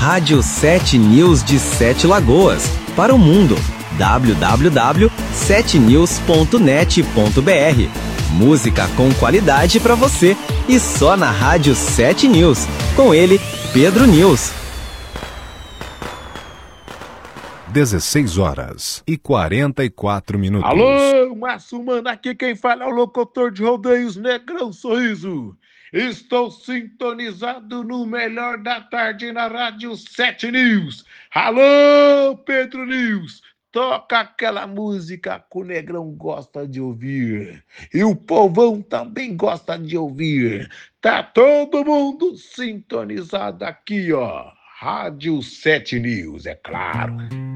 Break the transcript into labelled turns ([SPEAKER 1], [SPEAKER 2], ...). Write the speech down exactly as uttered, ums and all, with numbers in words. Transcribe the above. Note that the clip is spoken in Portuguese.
[SPEAKER 1] Rádio sete News de Sete Lagoas, para o mundo. w w w ponto sete news ponto net ponto b r. Música com qualidade para você e só na Rádio sete News. Com ele, Pedro News.
[SPEAKER 2] dezesseis horas e quarenta e quatro minutos.
[SPEAKER 3] Alô, Márcio Mano, aqui quem fala é o locutor de rodeios Negrão Sorriso. Estou sintonizado no melhor da tarde na Rádio sete News. Alô, Pedro News, toca aquela música que o Negrão gosta de ouvir. E o povão também gosta de ouvir. Tá todo mundo sintonizado aqui, ó. Rádio sete News, é claro.